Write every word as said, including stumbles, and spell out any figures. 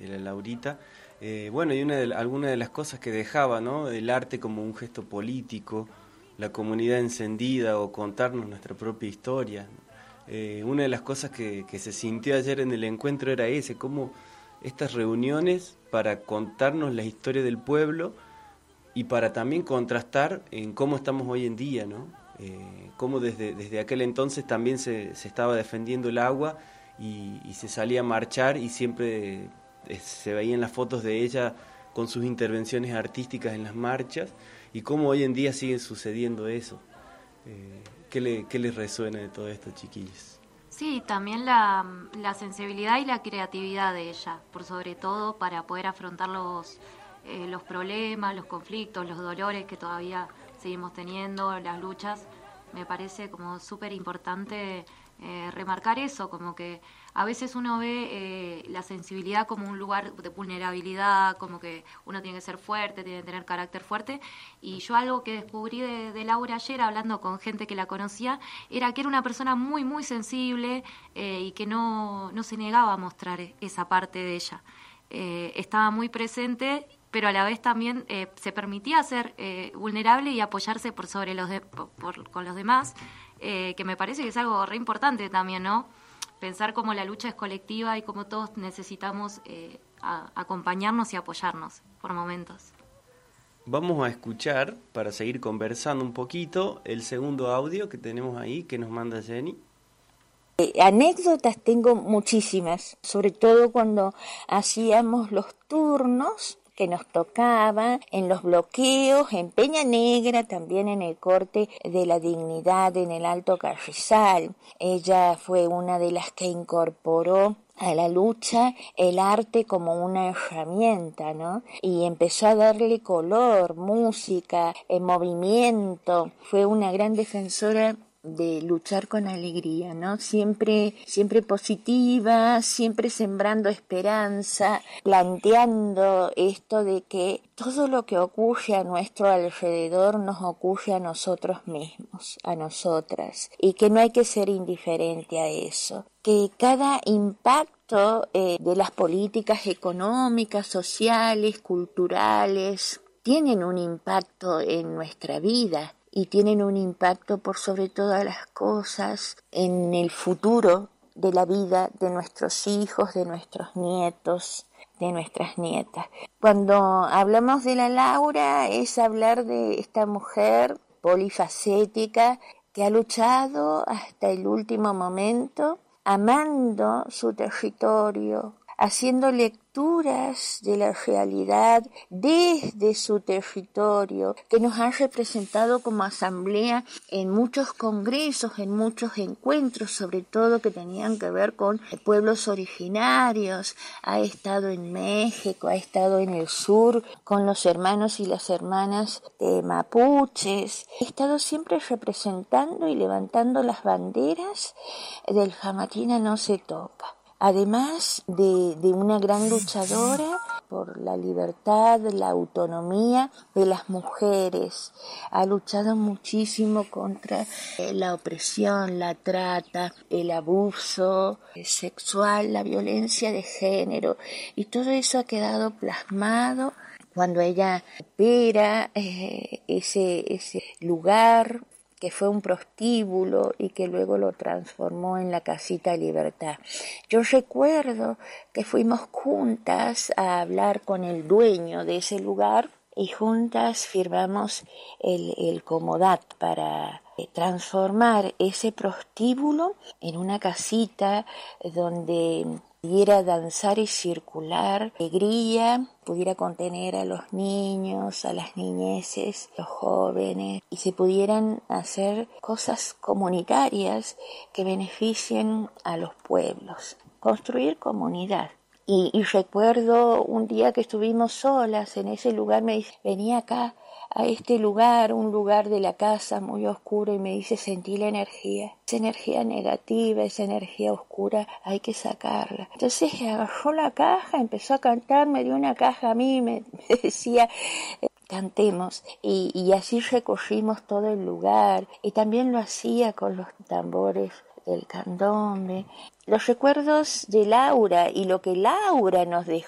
la Laurita. Eh, bueno, y una de, algunas de las cosas que dejaba, ¿no? El arte como un gesto político, la comunidad encendida o contarnos nuestra propia historia. Eh, una de las cosas que, que se sintió ayer en el encuentro era ese, cómo estas reuniones para contarnos la historia del pueblo y para también contrastar en cómo estamos hoy en día, ¿no? Eh, cómo desde, desde aquel entonces también se, se estaba defendiendo el agua y, y se salía a marchar y siempre eh, se veían las fotos de ella con sus intervenciones artísticas en las marchas y cómo hoy en día sigue sucediendo eso. Eh, ¿qué, le, ¿Qué les resuena de todo esto, chiquillos? Sí, también la, la sensibilidad y la creatividad de ella, por sobre todo para poder afrontar los, eh, los problemas, los conflictos, los dolores que todavía seguimos teniendo, las luchas. Me parece como súper importante eh, remarcar eso, como que a veces uno ve eh, la sensibilidad como un lugar de vulnerabilidad, como que uno tiene que ser fuerte, tiene que tener carácter fuerte, y yo algo que descubrí de, de Laura ayer, hablando con gente que la conocía, era que era una persona muy, muy sensible eh, y que no, no se negaba a mostrar esa parte de ella. Eh, estaba muy presente, pero a la vez también eh, se permitía ser eh, vulnerable y apoyarse por sobre los de, por, por, con los demás, eh, que me parece que es algo re importante también, ¿no? Pensar cómo la lucha es colectiva y cómo todos necesitamos eh, a, acompañarnos y apoyarnos por momentos. Vamos a escuchar, para seguir conversando un poquito, el segundo audio que tenemos ahí, que nos manda Jenny. Eh, anécdotas tengo muchísimas, sobre todo cuando hacíamos los turnos que nos tocaba en los bloqueos, en Peña Negra, también en el corte de la Dignidad en el Alto Carrizal. Ella fue una de las que incorporó a la lucha el arte como una herramienta, ¿no? Y empezó a darle color, música, eh, movimiento. Fue una gran defensora de luchar con alegría, ¿no? Siempre, siempre positiva, siempre sembrando esperanza, planteando esto de que todo lo que ocurre a nuestro alrededor nos ocurre a nosotros mismos, a nosotras, y que no hay que ser indiferente a eso, que cada impacto eh, de las políticas económicas, sociales, culturales, tienen un impacto en nuestra vida, y tienen un impacto por sobre todas las cosas en el futuro de la vida de nuestros hijos, de nuestros nietos, de nuestras nietas. Cuando hablamos de la Laura es hablar de esta mujer polifacética que ha luchado hasta el último momento, amando su territorio, haciendo lecturas de la realidad desde su territorio, que nos han representado como asamblea en muchos congresos, en muchos encuentros, sobre todo que tenían que ver con pueblos originarios. Ha estado en México, ha estado en el sur con los hermanos y las hermanas de mapuches. Ha estado siempre representando y levantando las banderas del Jamatina no se toca. Además de, de una gran luchadora por la libertad, la autonomía de las mujeres, ha luchado muchísimo contra eh, la opresión, la trata, el abuso sexual, la violencia de género, y todo eso ha quedado plasmado cuando ella opera eh, ese, ese lugar que fue un prostíbulo y que luego lo transformó en la Casita Libertad. Yo recuerdo que fuimos juntas a hablar con el dueño de ese lugar y juntas firmamos el, el comodat para transformar ese prostíbulo en una casita donde pudiera danzar y circular alegría, pudiera contener a los niños, a las niñeces, los jóvenes, y se pudieran hacer cosas comunitarias que beneficien a los pueblos, construir comunidad. Y, y recuerdo un día que estuvimos solas en ese lugar, me dice, vení acá a este lugar, un lugar de la casa muy oscuro, y me dice, sentí la energía, esa energía negativa, esa energía oscura, hay que sacarla. Entonces agarró la caja, empezó a cantar, me dio una caja a mí, me, me decía, cantemos, y, y así recorrimos todo el lugar, y también lo hacía con los tambores del candombe. Los recuerdos de Laura y lo que Laura nos dejó